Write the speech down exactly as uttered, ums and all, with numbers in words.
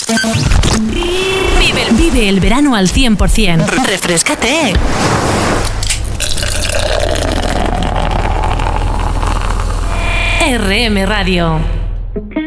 Vive, vive el verano al cien por ciento. Refréscate. R M Radio.